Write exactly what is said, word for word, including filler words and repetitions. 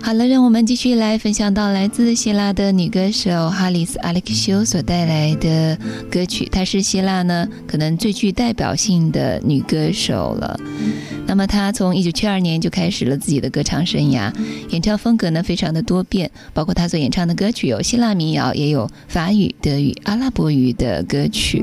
好了，让我们继续来分享到来自希腊的女歌手哈里斯·阿列克修所带来的歌曲。她是希腊呢可能最具代表性的女歌手了。那么她从一九七二年就开始了自己的歌唱生涯，演唱风格呢非常的多变，包括她所演唱的歌曲有希腊民谣，也有法语、德语、阿拉伯语的歌曲。